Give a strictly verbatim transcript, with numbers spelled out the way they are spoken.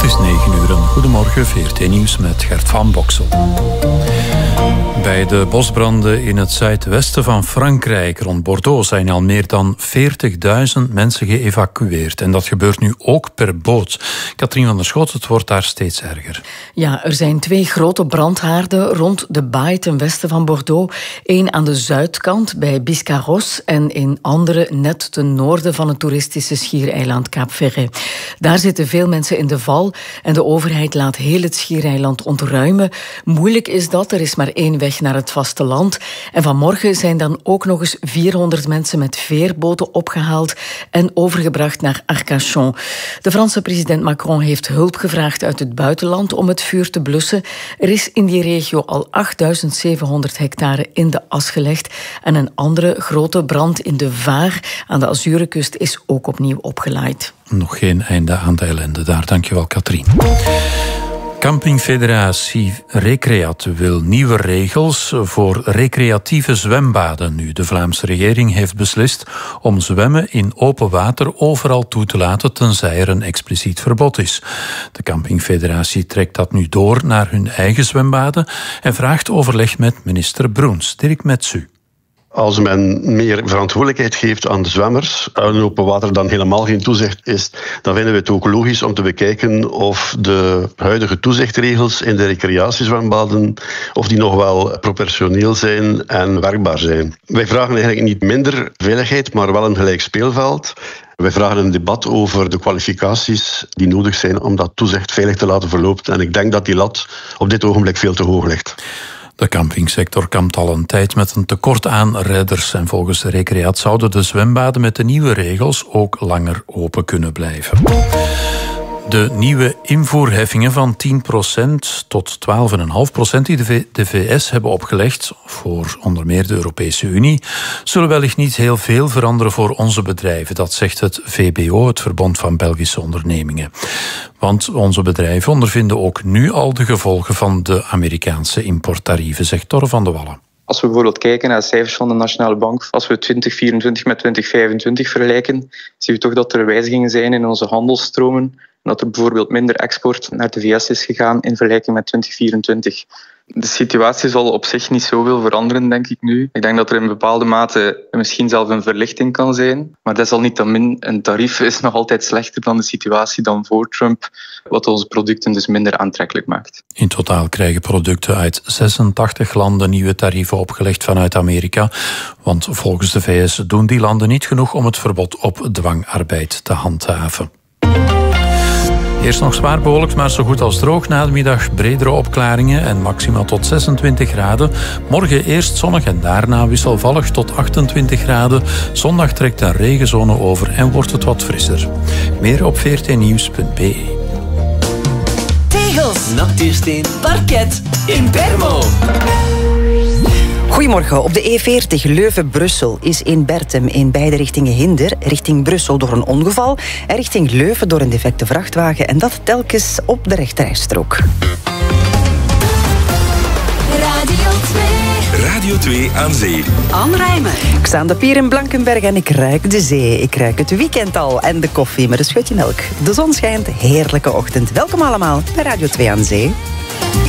is negen uur. Goedemorgen, V R T Nieuws met Gert van Boksel. Bij de bosbranden in het zuidwesten van Frankrijk rond Bordeaux zijn al meer dan veertigduizend mensen geëvacueerd. En dat gebeurt nu ook per boot. Katrien van der Schot, het wordt daar steeds erger. Ja, er zijn twee grote brandhaarden rond de baai ten westen van Bordeaux. Eén aan de zuidkant bij Biscarrosse en een andere net ten noorden van het toeristische schiereiland Cap Ferret. Daar zitten veel mensen in de val en de overheid laat heel het schiereiland ontruimen. Moeilijk is dat, er is maar één weg naar het vasteland. En vanmorgen zijn dan ook nog eens vierhonderd mensen met veerboten opgehaald en overgebracht naar Arcachon. De Franse president Macron heeft hulp gevraagd uit het buitenland om het vuur te blussen. Er is in die regio al achtduizend zevenhonderd hectare in de as gelegd en een andere grote brand in de Vaar aan de Azurenkust is ook opnieuw opgelaaid. Nog geen einde aan de ellende daar. Dankjewel, Katrien. Campingfederatie Recreat wil nieuwe regels voor recreatieve zwembaden nu. De Vlaamse regering heeft beslist om zwemmen in open water overal toe te laten, tenzij er een expliciet verbod is. De Campingfederatie trekt dat nu door naar hun eigen zwembaden en vraagt overleg met minister Broens. Dirk Metsu. Als men meer verantwoordelijkheid geeft aan de zwemmers, aan open water dan helemaal geen toezicht is, dan vinden we het ook logisch om te bekijken of de huidige toezichtregels in de recreatiezwembaden, of die nog wel proportioneel zijn en werkbaar zijn. Wij vragen eigenlijk niet minder veiligheid, maar wel een gelijk speelveld. Wij vragen een debat over de kwalificaties die nodig zijn om dat toezicht veilig te laten verlopen. En ik denk dat die lat op dit ogenblik veel te hoog ligt. De campingsector kampt al een tijd met een tekort aan redders. En volgens de Recreat zouden de zwembaden met de nieuwe regels ook langer open kunnen blijven. De nieuwe invoerheffingen van tien procent tot twaalf komma vijf procent die de V S hebben opgelegd voor onder meer de Europese Unie, zullen wellicht niet heel veel veranderen voor onze bedrijven. Dat zegt het V B O, het Verbond van Belgische Ondernemingen. Want onze bedrijven ondervinden ook nu al de gevolgen van de Amerikaanse importtarieven, zegt Torre van de Wallen. Als we bijvoorbeeld kijken naar de cijfers van de Nationale Bank, als we twintig vierentwintig met twintig vijfentwintig vergelijken, zien we toch dat er wijzigingen zijn in onze handelsstromen. En dat er bijvoorbeeld minder export naar de V S is gegaan in vergelijking met twintig vierentwintig. De situatie zal op zich niet zoveel veranderen, denk ik nu. Ik denk dat er in bepaalde mate misschien zelfs een verlichting kan zijn. Maar desalniettemin, een tarief is nog altijd slechter dan de situatie dan voor Trump, wat onze producten dus minder aantrekkelijk maakt. In totaal krijgen producten uit zesentachtig landen nieuwe tarieven opgelegd vanuit Amerika. Want volgens de V S doen die landen niet genoeg om het verbod op dwangarbeid te handhaven. Eerst nog zwaar bewolkt, maar zo goed als droog. Na de middag bredere opklaringen en maximaal tot zesentwintig graden. Morgen eerst zonnig en daarna wisselvallig tot achtentwintig graden. Zondag trekt een regenzone over en wordt het wat frisser. Meer op v r t nieuws punt b e. Tegels, natuursteen, parket, Impermo. Goedemorgen. Op de E veertig Leuven-Brussel is in Bertem in beide richtingen hinder. Richting Brussel door een ongeval en richting Leuven door een defecte vrachtwagen. En dat telkens op de rechterrijstrook. Radio twee. Radio twee aan zee. Anne Rijmen. Ik sta aan de pier in Blankenberg en ik ruik de zee. Ik ruik het weekend al en de koffie met een scheutje melk. De zon schijnt, heerlijke ochtend. Welkom allemaal bij Radio twee aan zee.